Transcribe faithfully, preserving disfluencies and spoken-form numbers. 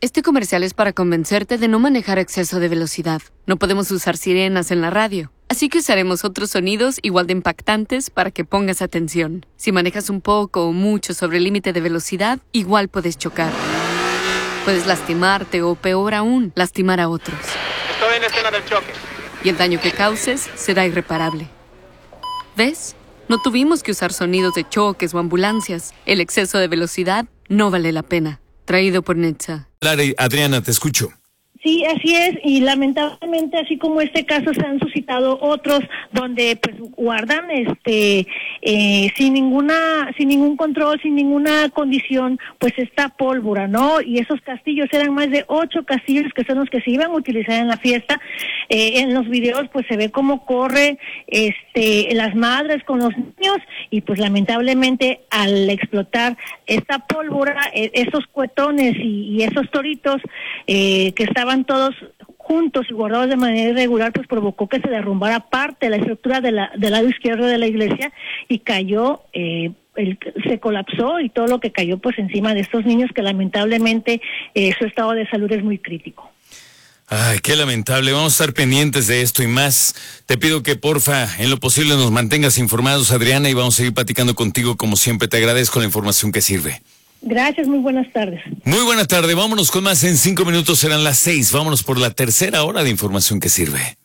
Este comercial es para convencerte de no manejar a exceso de velocidad. No podemos usar sirenas en la radio, así que usaremos otros sonidos igual de impactantes para que pongas atención. Si manejas un poco o mucho sobre el límite de velocidad, igual puedes chocar. Puedes lastimarte o, peor aún, lastimar a otros. Estoy en escena del choque. Y el daño que causes será irreparable. ¿Ves? No tuvimos que usar sonidos de choques o ambulancias. El exceso de velocidad no vale la pena. Traído por Netza. Adriana, te escucho. Sí, así es, y lamentablemente, así como este caso, se han suscitado otros donde pues guardan este eh, sin ninguna sin ningún control, sin ninguna condición, pues esta pólvora, ¿no? Y esos castillos eran más de ocho castillos que son los que se iban a utilizar en la fiesta. Eh, en los videos pues se ve cómo corre este las madres con los niños y pues lamentablemente al explotar esta pólvora, eh, esos cuetones y, y esos toritos eh, que estaban todos juntos y guardados de manera irregular, pues provocó que se derrumbara parte de la estructura de la, del lado izquierdo de la iglesia y cayó, eh, el, se colapsó y todo lo que cayó pues encima de estos niños que lamentablemente eh, su estado de salud es muy crítico. Ay, qué lamentable. Vamos a estar pendientes de esto y más. Te pido que porfa, en lo posible nos mantengas informados, Adriana, y vamos a seguir platicando contigo como siempre. Te agradezco la información que sirve. Gracias, muy buenas tardes. Muy buena tarde, vámonos con más. En cinco minutos serán las seis. Vámonos por la tercera hora de información que sirve.